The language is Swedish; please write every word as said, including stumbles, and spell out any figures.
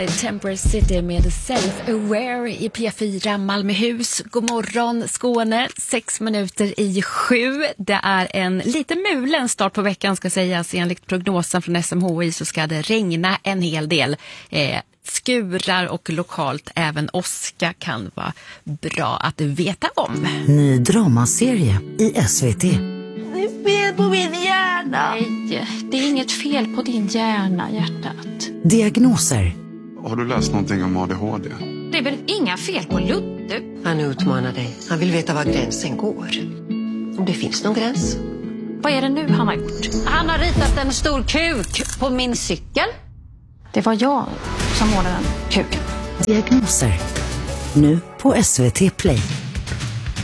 här är Temporary City med Self-Aware i P fyra Malmöhus. God morgon Skåne, sex minuter i sju. Det är en lite mulen start på veckan ska sägas. Enligt prognosen från S M H I så ska det regna en hel del. Eh, skurar och lokalt även åska kan vara bra att veta om. Ny dramaserie i S V T. Det är fel på min hjärna. Nej, det är inget fel på din hjärna, hjärtat. Diagnoser. Har du läst någonting om A D H D? Det är väl inga fel på Ludde? Han utmanar dig. Han vill veta var gränsen går. Om det finns någon gräns. Vad är det nu han har gjort? Han har ritat en stor kuk på min cykel. Det var jag som målade den kuken. Diagnoser. Nu på S V T Play.